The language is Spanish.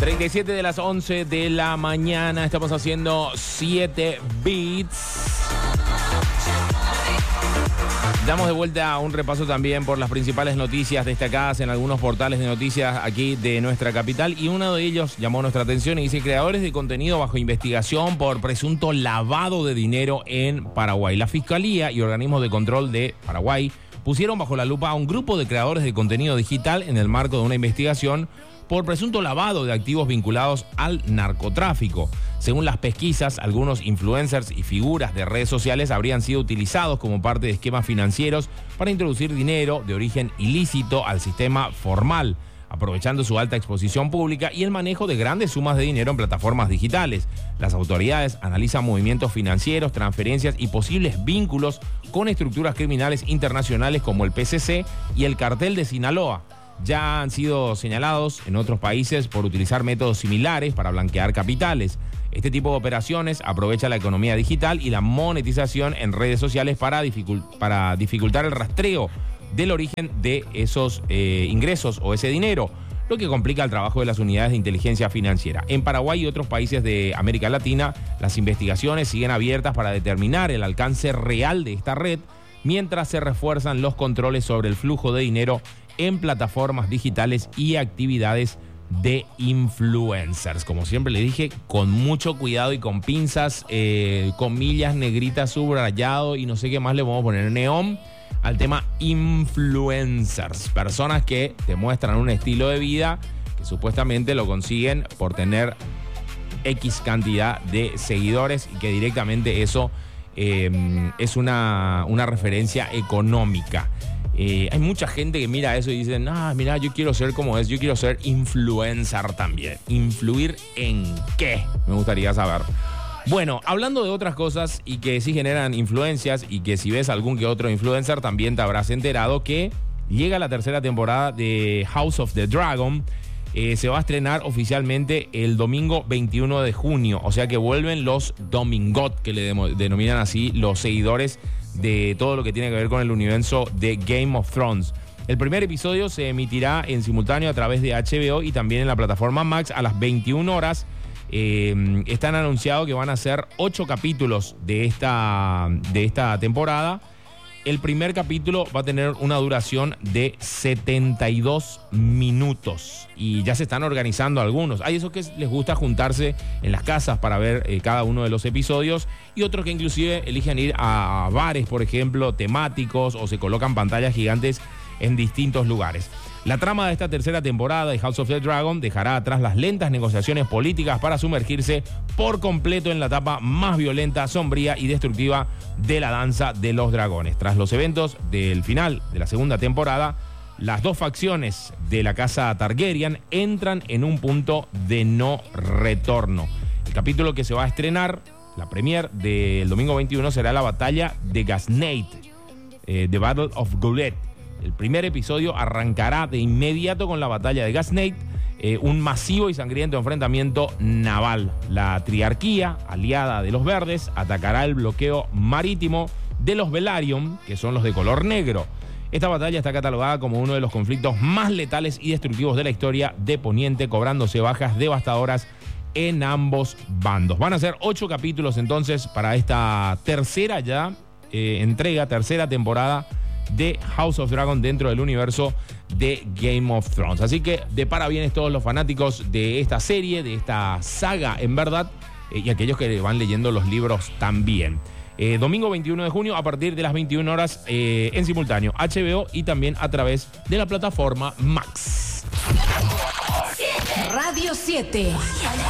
37 de las 11 de la mañana. Estamos haciendo 7 beats. Damos de vuelta un repaso también por las principales noticias destacadas en algunos portales de noticias aquí de nuestra capital, y uno de ellos llamó nuestra atención y dice: creadores de contenido bajo investigación por presunto lavado de dinero en Paraguay. La Fiscalía y organismos de control de Paraguay pusieron bajo la lupa a un grupo de creadores de contenido digital en el marco de una investigación por presunto lavado de activos vinculados al narcotráfico. Según las pesquisas, algunos influencers y figuras de redes sociales habrían sido utilizados como parte de esquemas financieros para introducir dinero de origen ilícito al sistema formal, aprovechando su alta exposición pública y el manejo de grandes sumas de dinero en plataformas digitales. Las autoridades analizan movimientos financieros, transferencias y posibles vínculos con estructuras criminales internacionales como el PCC y el Cartel de Sinaloa. Ya han sido señalados en otros países por utilizar métodos similares para blanquear capitales. Este tipo de operaciones aprovecha la economía digital y la monetización en redes sociales para dificultar el rastreo del origen de esos ingresos o ese dinero, lo que complica el trabajo de las unidades de inteligencia financiera. En Paraguay y otros países de América Latina, las investigaciones siguen abiertas para determinar el alcance real de esta red, mientras se refuerzan los controles sobre el flujo de dinero en plataformas digitales y actividades de influencers. Como siempre les dije, con mucho cuidado y con pinzas, comillas, negritas, subrayado y no sé qué más le vamos a poner, neón, al tema influencers. Personas que te muestran un estilo de vida que supuestamente lo consiguen por tener X cantidad de seguidores y que directamente eso es una referencia económica. Hay mucha gente que mira eso y dicen: mira, yo quiero ser como es, yo quiero ser influencer también. ¿Influir en qué? Me gustaría saber. Bueno, hablando de otras cosas y que sí generan influencias, y que si ves algún que otro influencer también te habrás enterado que llega la tercera temporada de House of the Dragon. Se va a estrenar oficialmente el domingo 21 de junio, o sea que vuelven los Domingot, que le denominan así los seguidores de todo lo que tiene que ver con el universo de Game of Thrones. El primer episodio se emitirá en simultáneo a través de HBO y también en la plataforma Max a las 21 horas. Están anunciados que van a ser 8 capítulos de esta temporada. El primer capítulo va a tener una duración de 72 minutos y ya se están organizando algunos. Hay esos que les gusta juntarse en las casas para ver cada uno de los episodios, y otros que inclusive eligen ir a bares, por ejemplo, temáticos, o se colocan pantallas gigantes en distintos lugares. La trama de esta tercera temporada de House of the Dragon dejará atrás las lentas negociaciones políticas para sumergirse por completo en la etapa más violenta, sombría y destructiva de la danza de los dragones. Tras los eventos del final de la segunda temporada, las dos facciones de la casa Targaryen entran en un punto de no retorno. El capítulo que se va a estrenar, la premiere del domingo 21, será la batalla de Gasnate, The Battle of Gullet. El primer episodio arrancará de inmediato con la batalla de Gasnate, un masivo y sangriento enfrentamiento naval. La triarquía, aliada de los verdes, atacará el bloqueo marítimo de los Velaryon, que son los de color negro. Esta batalla está catalogada como uno de los conflictos más letales y destructivos de la historia de Poniente, cobrándose bajas devastadoras en ambos bandos. Van a ser 8 capítulos entonces para esta tercera tercera temporada de House of Dragon dentro del universo de Game of Thrones. Así que de parabienes todos los fanáticos de esta serie, de esta saga en verdad, y aquellos que van leyendo los libros también. Domingo 21 de junio a partir de las 21 horas en simultáneo HBO y también a través de la plataforma Max. Radio 7.